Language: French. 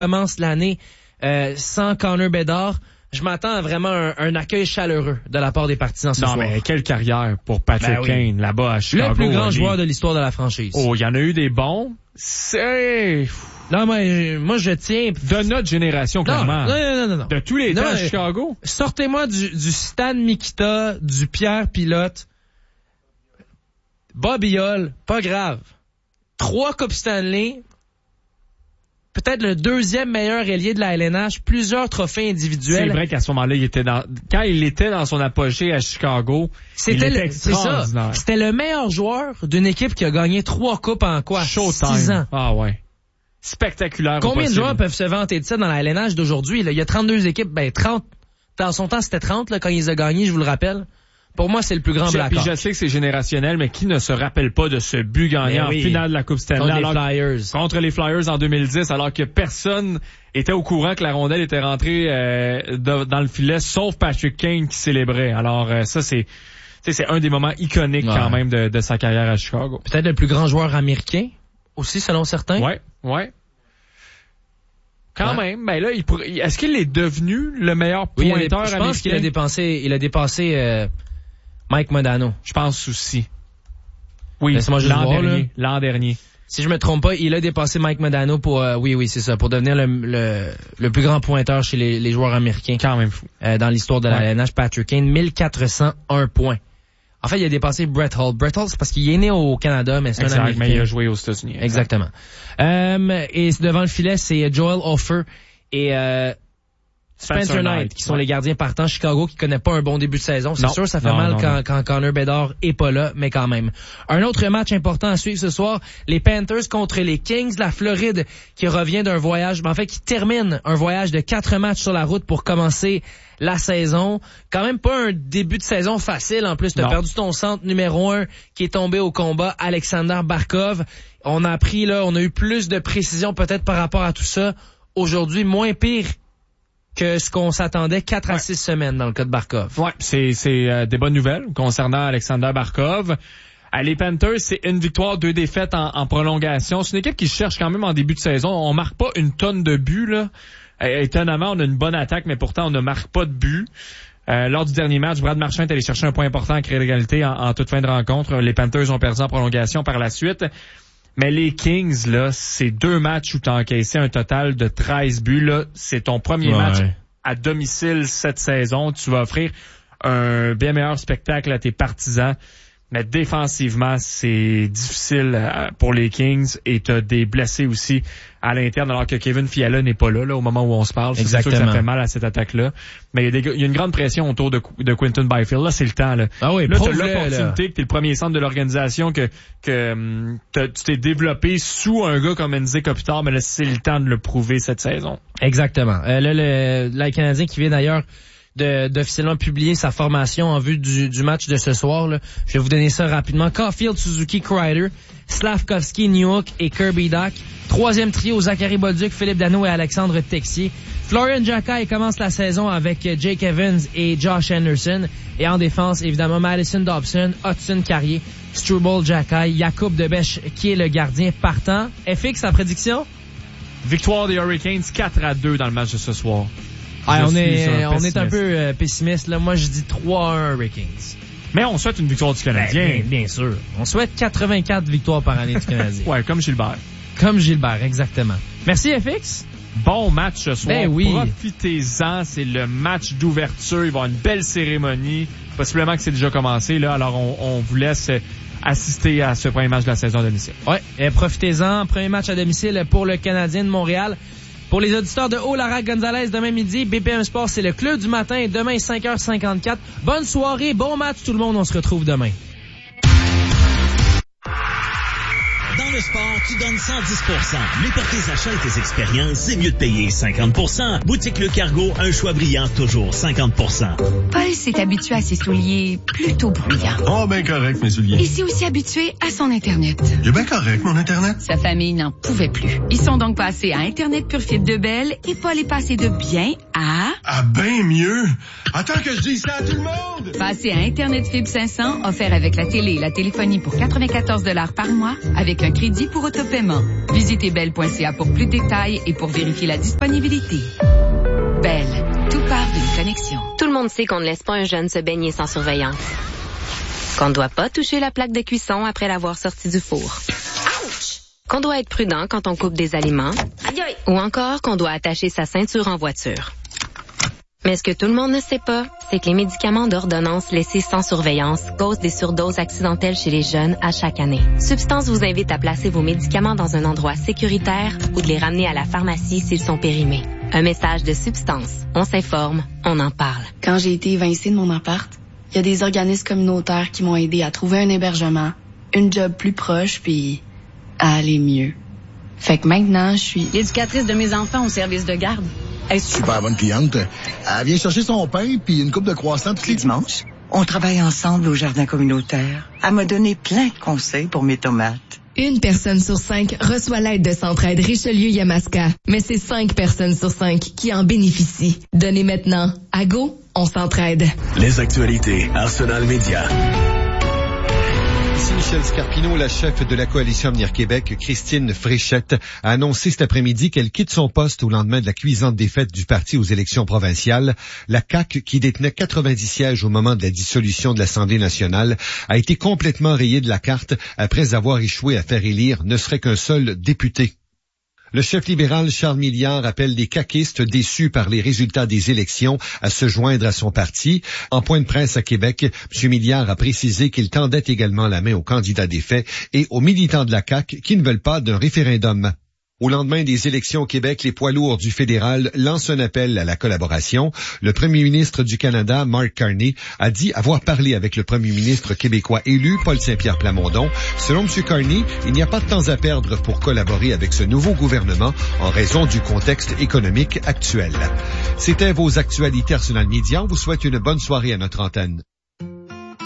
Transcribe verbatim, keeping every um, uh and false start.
commence l'année euh, sans Connor Bedard. Je m'attends à vraiment un, un accueil chaleureux de la part des partisans ce non, soir. Non, mais quelle carrière pour Patrick ben oui. Kane, là-bas à Chicago. Le plus grand les... joueur de l'histoire de la franchise. Oh, il y en a eu des bons. C'est... Non, mais moi, je tiens... De notre génération, clairement. Non, non, non, non, non. De tous les non, temps à mais... Chicago. Sortez-moi du, du Stan Mikita, du Pierre Pilote. Bobby Hull, pas grave. Trois Coupes Stanley... Peut-être le deuxième meilleur ailier de la L N H, plusieurs trophées individuels. C'est vrai qu'à ce moment-là, il était dans, quand il était dans son apogée à Chicago, c'était il était le, c'est ça. C'était le meilleur joueur d'une équipe qui a gagné trois coupes en quoi? Showtime. Six ans. Ah ouais. Spectaculaire. Combien de joueurs peuvent se vanter de ça dans la L N H d'aujourd'hui? Là? Il y a trente-deux équipes, ben trente. Dans son temps, c'était trente là, quand ils ont gagné, je vous le rappelle. Pour moi, c'est le plus grand Blackhawk. Puis je sais que c'est générationnel, mais qui ne se rappelle pas de ce but gagné oui. en finale de la Coupe Stanley contre les Flyers. Contre les Flyers en deux mille dix, alors que personne était au courant que la rondelle était rentrée euh, de, dans le filet, sauf Patrick Kane qui célébrait. Alors euh, ça, c'est c'est un des moments iconiques ouais. quand même de, de sa carrière à Chicago. Peut-être le plus grand joueur américain, aussi selon certains. Ouais, ouais. Quand ouais. même, ben là, il pour... est-ce qu'il est devenu le meilleur pointeur oui, américain? Je pense qu'il a dépensé, il a dépassé euh, Mike Modano. Je pense aussi. Oui, l'an voir, dernier. L'an dernier. Si je me trompe pas, il a dépassé Mike Modano pour, euh, oui, oui, c'est ça, pour devenir le, le, le plus grand pointeur chez les, les joueurs américains. Quand même fou. Euh, dans l'histoire de la ouais. L N H, Patrick Kane, mille quatre cent un points. En fait, il a dépassé Brett Hull. Brett Hull, c'est parce qu'il est né au Canada, mais c'est exact, un Américain. Mais il a joué aux États-Unis. Exact. Exactement. Euh, et devant le filet, c'est Joel Hofer et euh, Spencer, Spencer Knight, Knight, qui sont ouais. les gardiens partants. Chicago, qui connaît pas un bon début de saison. C'est sûr, ça fait non, mal non, quand, non. quand Connor Bedard est pas là, mais quand même. Un autre match important à suivre ce soir, les Panthers contre les Kings de la Floride, qui revient d'un voyage, mais en fait, qui termine un voyage de quatre matchs sur la route pour commencer la saison. Quand même pas un début de saison facile. En plus, t'as perdu ton centre numéro un qui est tombé au combat, Alexander Barkov. On a appris, là, on a eu plus de précision peut-être par rapport à tout ça. Aujourd'hui, moins pire que ce qu'on s'attendait, quatre ouais. à six semaines dans le cas de Barkov. Ouais, c'est c'est euh, des bonnes nouvelles concernant Alexander Barkov. À les Panthers, c'est une victoire, deux défaites en, en prolongation. C'est une équipe qui cherche quand même en début de saison. On marque pas une tonne de buts, là. Euh, étonnamment, on a une bonne attaque, mais pourtant, on ne marque pas de buts. Euh, lors du dernier match, Brad Marchand est allé chercher un point important à créer l'égalité en, en toute fin de rencontre. Les Panthers ont perdu en prolongation par la suite. Mais les Kings, là, c'est deux matchs où tu as encaissé un total de treize buts. Là, c'est ton premier ouais. match à domicile cette saison. Tu vas offrir un bien meilleur spectacle à tes partisans. Mais défensivement, c'est difficile pour les Kings et tu as des blessés aussi à l'interne alors que Kevin Fiala n'est pas là, là au moment où on se parle. Exactement. C'est sûr que ça fait mal à cette attaque-là. Mais il y a, des, il y a une grande pression autour de, de Quinton Byfield. Là, c'est le temps. Là, ah oui, là tu as l'opportunité que tu es le premier centre de l'organisation, que, que um, tu t'es développé sous un gars comme Enzi Kopitar, mais là, c'est le temps de le prouver cette saison. Exactement. Euh, là, le, le Canadien qui vient d'ailleurs de d'officiellement publier sa formation en vue du, du match de ce soir. Là. Je vais vous donner ça rapidement. Caulfield, Suzuki, Kreider, Slavkovski, Newhook et Kirby Dach. Troisième trio, Zachary Bolduc, Philippe Danault et Alexandre Texier. Florian Giaccai commence la saison avec Jake Evans et Josh Anderson. Et en défense, évidemment, Madison Dobson, Hudson Carrier, Struble Giaccai, Jakub Debèche qui est le gardien partant. F X, sa prédiction? Victoire des Hurricanes quatre à deux dans le match de ce soir. Ah, on est, on est un peu euh, pessimiste, là. Moi, je dis trois à un Hurricanes. Mais on souhaite une victoire du Canadien. Ben, bien, bien sûr. On souhaite quatre-vingt-quatre victoires par année du Canadien. Ouais, comme Gilbert. Comme Gilbert, exactement. Merci, F X. Bon match ce soir. Ben oui. Profitez-en. C'est le match d'ouverture. Il va y avoir une belle cérémonie. Possiblement que c'est déjà commencé, là. Alors, on, on vous laisse assister à ce premier match de la saison à domicile. Ouais. Et profitez-en. Premier match à domicile pour le Canadien de Montréal. Pour les auditeurs de haut, Lara Gonzalez, demain midi, B P M Sport, c'est le club du matin, demain cinq heures cinquante-quatre. Bonne soirée, bon match tout le monde, on se retrouve demain. Dans le sport, tu donnes cent dix pour cent. Mais pour tes achats et tes expériences, c'est mieux de payer cinquante pour cent. Boutique Le Cargo, un choix brillant, toujours cinquante pour cent. Paul s'est habitué à ses souliers plutôt bruyants. Oh, ben correct, mes souliers. Et s'est aussi habitué à son Internet. J'ai bien correct, mon Internet. Sa famille n'en pouvait plus. Ils sont donc passés à Internet Pure Fibre de Bell et Paul est passé de bien à à... Ah, ben mieux! Attends que je dise ça à tout le monde! Passez à Internet Fibre cinq cents, offert avec la télé et la téléphonie pour quatre-vingt-quatorze dollars par mois, avec un crédit pour autopaiement. Visitez belle point c a pour plus de détails et pour vérifier la disponibilité. Belle, tout part d'une connexion. Tout le monde sait qu'on ne laisse pas un jeune se baigner sans surveillance. Qu'on ne doit pas toucher la plaque de cuisson après l'avoir sorti du four. Qu'on doit être prudent quand on coupe des aliments. Ou encore qu'on doit attacher sa ceinture en voiture. Mais ce que tout le monde ne sait pas, c'est que les médicaments d'ordonnance laissés sans surveillance causent des surdoses accidentelles chez les jeunes à chaque année. Substance vous invite à placer vos médicaments dans un endroit sécuritaire ou de les ramener à la pharmacie s'ils sont périmés. Un message de Substance. On s'informe, on en parle. Quand j'ai été évincée de mon appart, il y a des organismes communautaires qui m'ont aidé à trouver un hébergement, une job plus proche, puis à aller mieux. Fait que maintenant, je suis l'éducatrice de mes enfants au service de garde. Super bonne cliente. Elle vient chercher son pain puis une coupe de croissants tous les dimanches. On travaille ensemble au jardin communautaire. Elle m'a donné plein de conseils pour mes tomates. Une personne sur cinq reçoit l'aide de Centraide Richelieu-Yamaska, mais c'est cinq personnes sur cinq qui en bénéficient. Donnez maintenant. À Go, on s'entraide. Les actualités Arsenal Média. Ici Michel Scarpino, la chef de la coalition Avenir Québec, Christine Fréchette, a annoncé cet après-midi qu'elle quitte son poste au lendemain de la cuisante défaite du parti aux élections provinciales. La C A Q, qui détenait quatre-vingt-dix sièges au moment de la dissolution de l'Assemblée nationale, a été complètement rayée de la carte après avoir échoué à faire élire ne serait qu'un seul député. Le chef libéral Charles Milliard appelle les caquistes déçus par les résultats des élections à se joindre à son parti. En point de presse à Québec, M. Milliard a précisé qu'il tendait également la main aux candidats défaits et aux militants de la C A Q qui ne veulent pas d'un référendum. Au lendemain des élections au Québec, les poids lourds du fédéral lancent un appel à la collaboration. Le premier ministre du Canada, Mark Carney, a dit avoir parlé avec le premier ministre québécois élu, Paul Saint-Pierre Plamondon. Selon M. Carney, il n'y a pas de temps à perdre pour collaborer avec ce nouveau gouvernement en raison du contexte économique actuel. C'était vos actualités Arsenal Media. On vous souhaite une bonne soirée à notre antenne.